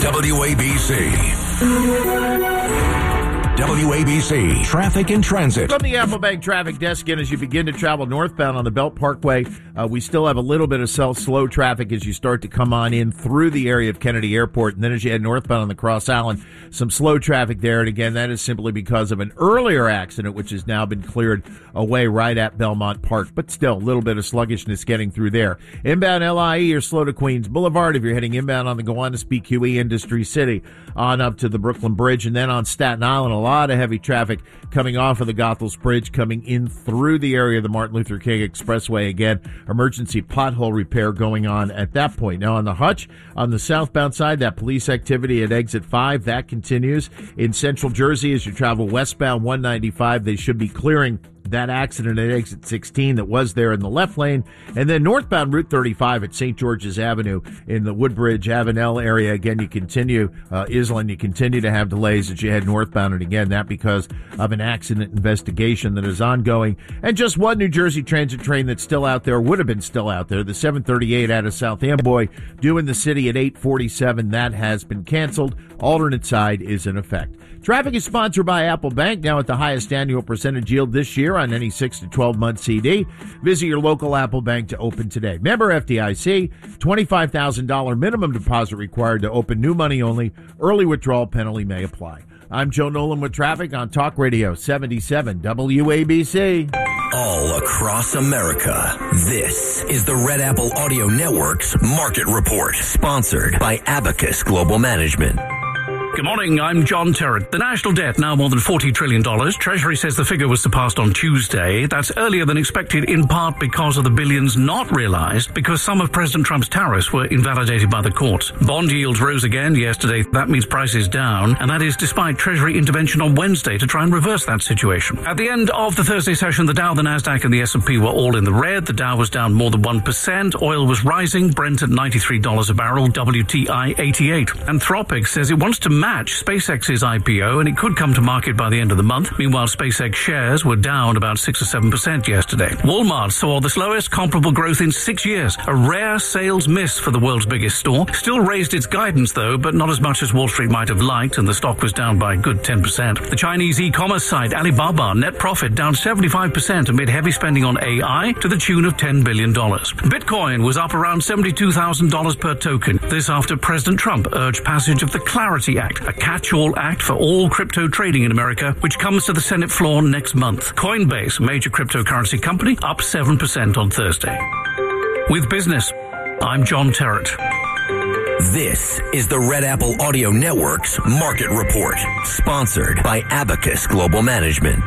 WABC Traffic and Transit. From the Applebank Traffic Desk, and as you begin to travel northbound on the Belt Parkway, we still have a little bit of slow traffic as you start to come on in through the area of Kennedy Airport. And then as you head northbound on the Cross Island, some slow traffic there. And again, that is simply because of an earlier accident, which has now been cleared away right at Belmont Park. But still, a little bit of sluggishness getting through there. Inbound LIE, you're slow to Queens Boulevard if you're heading inbound on the Gowanus PQE Industry City on up to the Brooklyn Bridge. And then on Staten Island, a lot of heavy traffic coming off of the Goethals Bridge, coming in through the area of the Martin Luther King Expressway. Again, emergency pothole repair going on at that point. Now on the Hutch, on the southbound side, that police activity at exit 5, that continues. In central Jersey, as you travel westbound 195, they should be clearing that accident at exit 16 that was there in the left lane. And then northbound Route 35 at St. George's Avenue in the Woodbridge Avenel area. Again, you continue, Island, you continue to have delays as you head northbound. And again, that because of an accident investigation that is ongoing. And just one New Jersey Transit train that's still out there, would have been still out there, the 738 out of South Amboy, due in the city at 8:47. That has been canceled. Alternate side is in effect. Traffic is sponsored by Apple Bank, now at the highest annual percentage yield this year on any 6 to 12-month CD. Visit your local Apple Bank to open today. Member FDIC, $25,000 minimum deposit required to open, new money only. Early withdrawal penalty may apply. I'm Joe Nolan with traffic on Talk Radio 77 WABC. All across America, this is the Red Apple Audio Network's Market Report, sponsored by Abacus Global Management. Good morning, I'm John Terrett. The national debt now more than $40 trillion. Treasury says the figure was surpassed on Tuesday. That's earlier than expected, in part because of the billions not realized because some of President Trump's tariffs were invalidated by the courts. Bond yields rose again yesterday. That means prices down, and that is despite Treasury intervention on Wednesday to try and reverse that situation. At the end of the Thursday session, the Dow, the Nasdaq, and the S&P were all in the red. The Dow was down more than 1%. Oil was rising. Brent at $93 a barrel. WTI 88. Anthropic says it wants to match SpaceX's IPO, and it could come to market by the end of the month. Meanwhile, SpaceX shares were down about 6 or 7% yesterday. Walmart saw the slowest comparable growth in 6 years, a rare sales miss for the world's biggest store. Still raised its guidance, though, but not as much as Wall Street might have liked, and the stock was down by a good 10%. The Chinese e-commerce site Alibaba net profit down 75% amid heavy spending on AI to the tune of $10 billion. Bitcoin was up around $72,000 per token. This after President Trump urged passage of the Clarity Act, a catch-all act for all crypto trading in America, which comes to the Senate floor next month. Coinbase, a major cryptocurrency company, up 7% on Thursday. With business, I'm John Terrett. This is the Red Apple Audio Network's Market Report, sponsored by Abacus Global Management.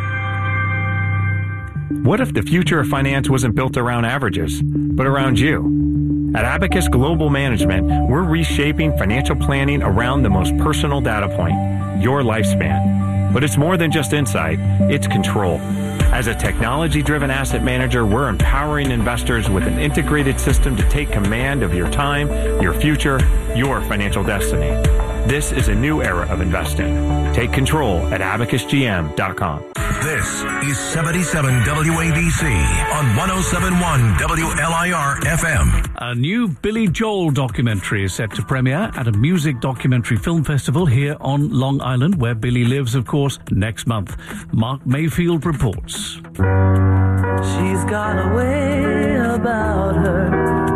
What if the future of finance wasn't built around averages, but around you? At Abacus Global Management, we're reshaping financial planning around the most personal data point, your lifespan. But it's more than just insight, it's control. As a technology-driven asset manager, we're empowering investors with an integrated system to take command of your time, your future, your financial destiny. This is a new era of investing. Take control at abacusgm.com. This is 77 WABC on 107.1 WLIR FM. A new Billy Joel documentary is set to premiere at a music documentary film festival here on Long Island, where Billy lives, of course, next month. Mark Mayfield reports. She's got a way about her.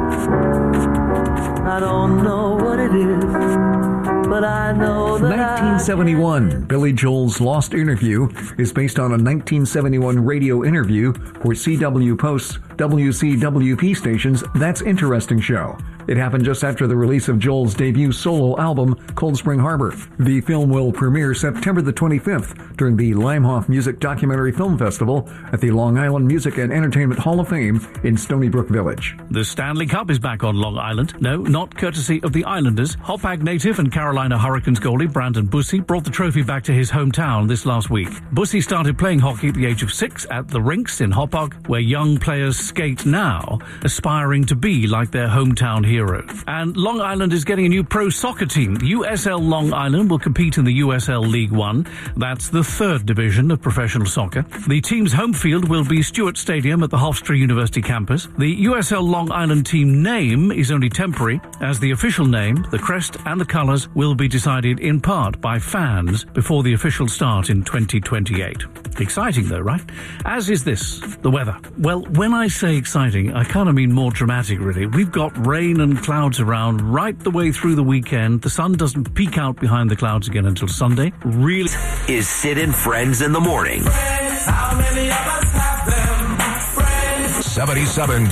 I don't know what it is, but I know that 1971, Billy Joel's Lost Interview is based on a 1971 radio interview for CW Post's WCWP station's That's Interesting show. It happened just after the release of Joel's debut solo album, Cold Spring Harbor. The film will premiere September the 25th during the Limehoff Music Documentary Film Festival at the Long Island Music and Entertainment Hall of Fame in Stony Brook Village. The Stanley Cup is back on Long Island. No, not courtesy of the Islanders. Hopag native and Carolina Hurricanes goalie Brandon Bussi brought the trophy back to his hometown this last week. Bussi started playing hockey at the age of 6 at the rinks in Hopog, where young players skate now, aspiring to be like their hometown hero. And Long Island is getting a new pro soccer team. USL Long Island will compete in the USL League One. That's the third division of professional soccer. The team's home field will be Stewart Stadium at the Hofstra University campus. The USL Long Island team name is only temporary, as the official name, the crest and the colours will be decided in part by fans before the official start in 2028. Exciting though, right? As is this, the weather. Well, when I say exciting, I kind of mean more dramatic, really. We've got rain and clouds around right the way through the weekend. The sun doesn't peek out behind the clouds again until Sunday. Really is Sid and Friends in the morning. Friends, how many of us have them? Friends. 77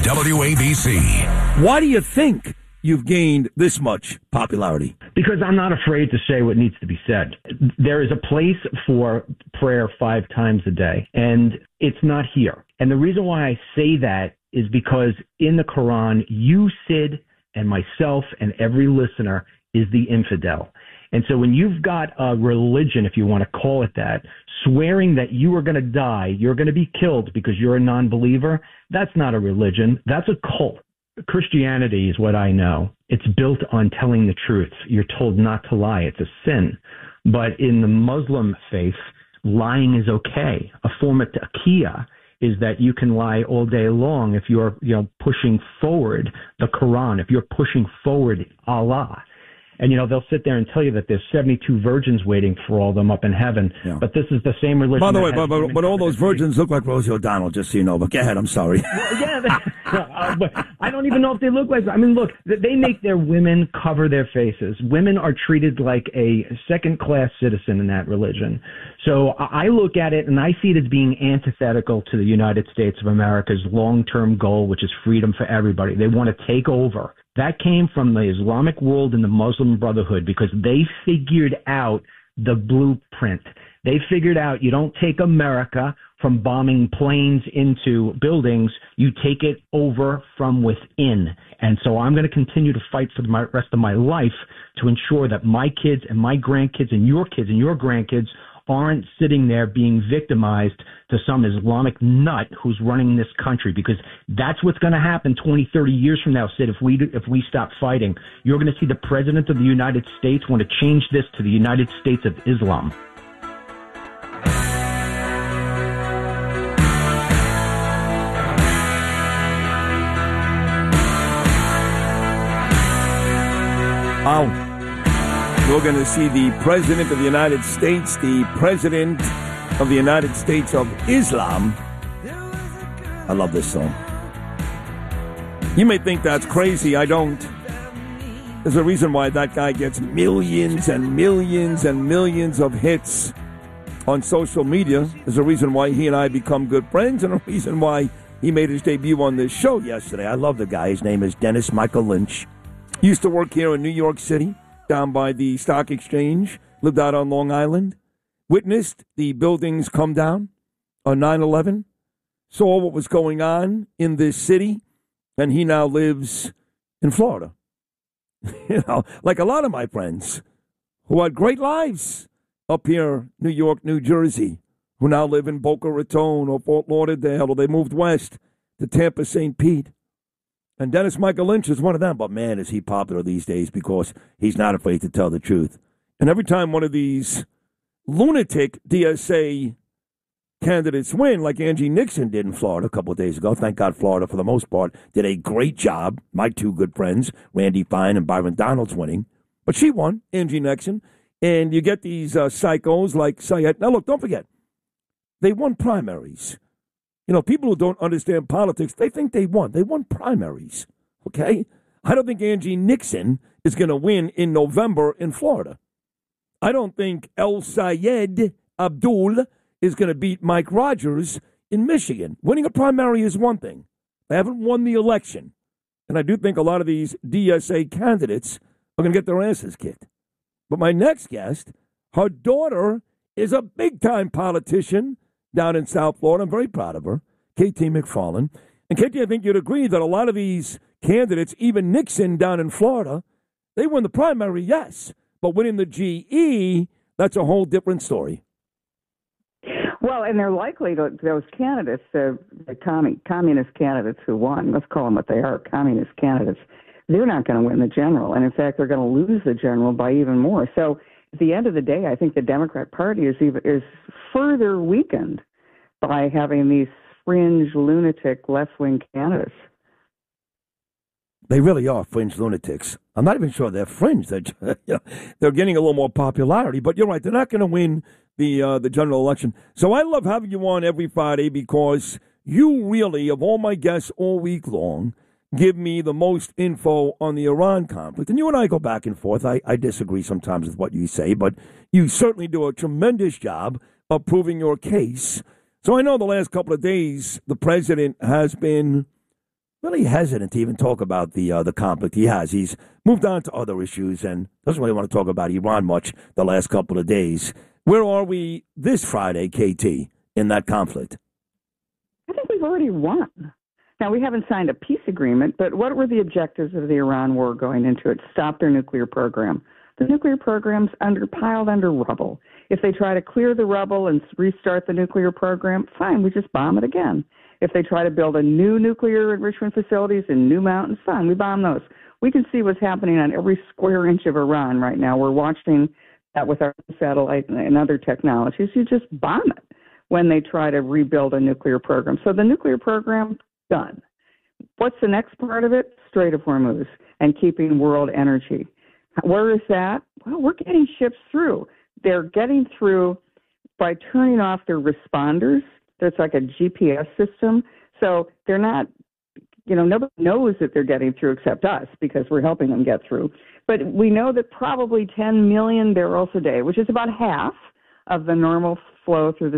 WABC. Why do you think you've gained this much popularity? Because I'm not afraid to say what needs to be said. There is a place for prayer 5 times a day, and it's not here. And the reason why I say that is because in the Quran, you, Sid, and myself, and every listener is the infidel. And so when you've got a religion, if you want to call it that, swearing that you are going to die, you're going to be killed because you're a non-believer, that's not a religion. That's a cult. Christianity is what I know. It's built on telling the truth. You're told not to lie. It's a sin. But in the Muslim faith, lying is okay. A form of taqiyya is that you can lie all day long if you're, pushing forward the Quran, if you're pushing forward Allah. And, they'll sit there and tell you that there's 72 virgins waiting for all of them up in heaven. Yeah. But this is the same religion. By the way, but all those virgins look like Rosie O'Donnell, just so you know. But go ahead, I'm sorry. Well, yeah, but I don't even know if they look like. I mean, look, they make their women cover their faces. Women are treated like a second-class citizen in that religion. So I look at it, and I see it as being antithetical to the United States of America's long-term goal, which is freedom for everybody. They want to take over. That came from the Islamic world and the Muslim Brotherhood because they figured out the blueprint. They figured out you don't take America from bombing planes into buildings. You take it over from within. And so I'm going to continue to fight for the rest of my life to ensure that my kids and my grandkids and your grandkids aren't sitting there being victimized to some Islamic nut who's running this country, because that's what's going to happen 20, 30 years from now, Sid, if we stop fighting. You're going to see the President of the United States want to change this to the United States of Islam. We're going to see the President of the United States, the President of the United States of Islam. I love this song. You may think that's crazy. I don't. There's a reason why that guy gets millions and millions and millions of hits on social media. There's a reason why he and I become good friends, and a reason why he made his debut on this show yesterday. I love the guy. His name is Dennis Michael Lynch. He used to work here in New York City, down by the Stock Exchange, lived out on Long Island, witnessed the buildings come down on 9/11, saw what was going on in this city, and he now lives in Florida. Like a lot of my friends who had great lives up here, New York, New Jersey, who now live in Boca Raton or Fort Lauderdale, or they moved west to Tampa, St. Pete. And Dennis Michael Lynch is one of them, but man, is he popular these days because he's not afraid to tell the truth. And every time one of these lunatic DSA candidates win, like Angie Nixon did in Florida a couple of days ago, thank God Florida, for the most part, did a great job. My two good friends, Randy Fine and Byron Donalds, winning. But she won, Angie Nixon. And you get these psychos like Syed. Now, look, don't forget, they won primaries. People who don't understand politics, they think they won. They won primaries, okay? I don't think Angie Nixon is going to win in November in Florida. I don't think El Sayed Abdul is going to beat Mike Rogers in Michigan. Winning a primary is one thing. They haven't won the election. And I do think a lot of these DSA candidates are going to get their asses kicked. But my next guest, her daughter is a big-time politician down in South Florida. I'm very proud of her, Katie McFarland. And Katie, I think you'd agree that a lot of these candidates, even Nixon down in Florida, they win the primary, yes. But winning the GE, that's a whole different story. Well, and they're likely to, those candidates, the communist candidates who won, let's call them what they are, communist candidates, they're not going to win the general. And in fact, they're going to lose the general by even more. So at the end of the day, I think the Democrat Party is further weakened by having these fringe, lunatic, left-wing candidates. They really are fringe lunatics. I'm not even sure they're fringe. They're, they're getting a little more popularity. But you're right, they're not going to win the general election. So I love having you on every Friday because you really, of all my guests all week long, give me the most info on the Iran conflict. And you and I go back and forth. I disagree sometimes with what you say, but you certainly do a tremendous job of proving your case. So I know the last couple of days the president has been really hesitant to even talk about the conflict. He's moved on to other issues and doesn't really want to talk about Iran much the last couple of days. Where are we this Friday, KT, in that conflict? I think we've already won. Now, we haven't signed a peace agreement, but what were the objectives of the Iran war going into it? Stop their nuclear program. The nuclear program's piled under rubble. If they try to clear the rubble and restart the nuclear program, fine, we just bomb it again. If they try to build a new nuclear enrichment facilities in new mountains, fine, we bomb those. We can see what's happening on every square inch of Iran right now. We're watching that with our satellite and other technologies. You just bomb it when they try to rebuild a nuclear program. So the nuclear program, done. What's the next part of it? Strait of Hormuz and keeping world energy. Where is that? Well, we're getting ships through. They're getting through by turning off their responders. There's like a GPS system. So they're not, nobody knows that they're getting through except us because we're helping them get through. But we know that probably 10 million barrels a day, which is about half of the normal flow through the